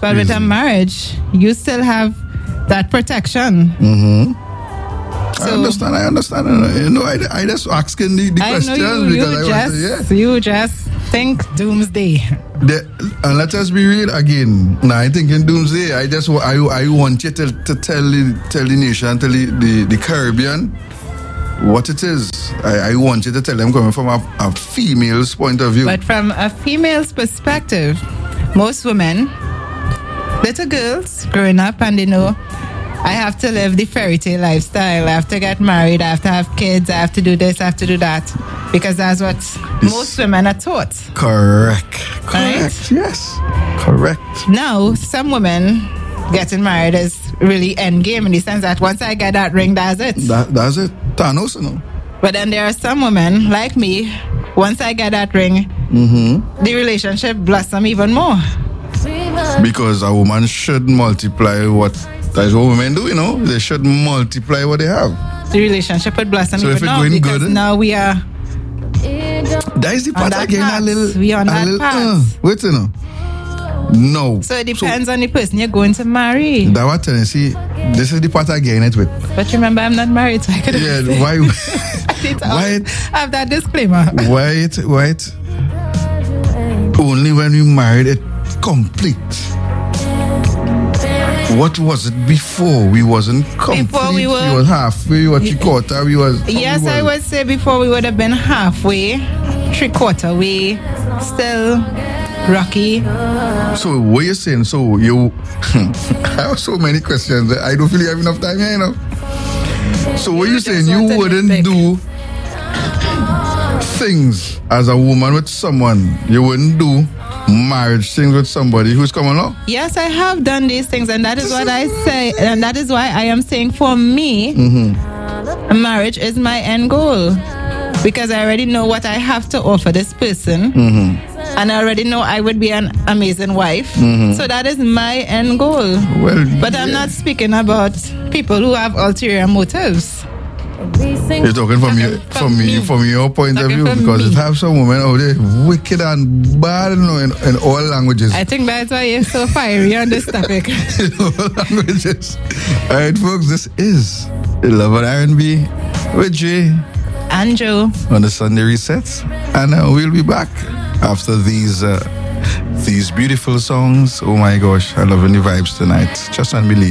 But with a marriage, you still have that protection. I understand. You know, I just asking the questions because you just think doomsday. And let us be real again. Now I think in doomsday. I want you to tell the nation, tell the Caribbean what it is. I want you to tell them coming from a female's point of view. But from a female's perspective, most women, little girls growing up, and they know, I have to live the fairy tale lifestyle. I have to get married. I have to have kids. I have to do this. I have to do that. Because that's what most women are taught. Correct. Right? Yes. Correct. Now, some women getting married is really end game in the sense that once I get that ring, that's it. That's it. Thanos, you know. But then there are some women like me, once I get that ring, the relationship blossom even more. Because a woman should multiply what... That's what women do, you know. They should multiply what they have. The relationship would blossom so even more. Because good, now we are... That is the part again, we on that path. Wait, you know. No. So it depends on the person you're going to marry. That what I see. This is the part I gain it with. But remember, I'm not married, so I could. Yeah. Why? Why have that disclaimer? Wait. Only when we married it complete. What was it before? We wasn't complete. Before we was halfway. What three-quarter? We was. Yes, I would say before we would have been halfway, three-quarter way, still rocky. So what you saying? So you, I have so many questions. I don't feel you have enough time here, you know. So what you saying? You wouldn't do things as a woman with someone. You wouldn't do marriage things with somebody who's coming along? Yes, I have done these things, and that is what I say, and that is why I am saying for me, marriage is my end goal, because I already know what I have to offer this person, and I already know I would be an amazing wife. So that is my end goal. Well, but I'm not speaking about people who have ulterior motives. You're talking from your point of view, because it have some women out there wicked and bad, you know, in all languages. I think that's why you're so fiery on this topic. In all languages. All right, folks, this is Love and R&B with Jay and Joe on the Sunday Resets, and we'll be back after these beautiful songs. Oh my gosh, I love the vibes tonight. Trust and believe.